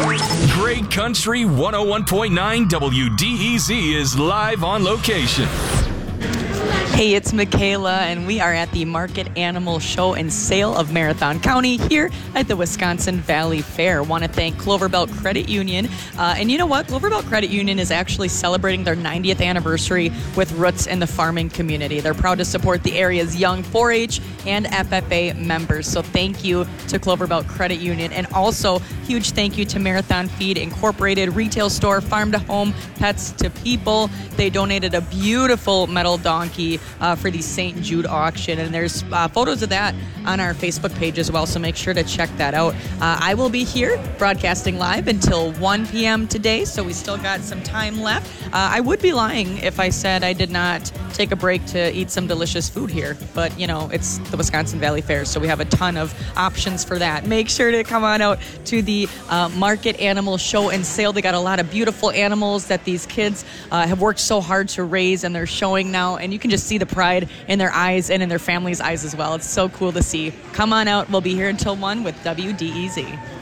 Great Country 101.9 WDEZ is live on location. Hey, it's Michaela, and we are at the Market Animal Show and Sale of Marathon County here at the Wisconsin Valley Fair. Want to thank Cloverbelt Credit Union. And you know what? Cloverbelt Credit Union is actually celebrating their 90th anniversary with roots in the farming community. They're proud to support the area's young 4-H and FFA members. So thank you to Cloverbelt Credit Union. And also, huge thank you to Marathon Feed Incorporated, retail store, farm to home, pets to people. They donated a beautiful metal donkey for the St. Jude auction, and there's photos of that on our Facebook page as well, so make sure to check that out. I will be here broadcasting live until 1 p.m. today, so we still got some time left. I would be lying if I said I did not take a break to eat some delicious food here, but you know, it's the Wisconsin Valley Fair, so we have a ton of options for that. Make sure to come on out to the Market Animal Show and Sale. They got a lot of beautiful animals that these kids have worked so hard to raise, and they're showing now, and you can just see the pride in their eyes and in their families' eyes as well. It's so cool to see. Come on out. We'll be here until 1 with WDEZ.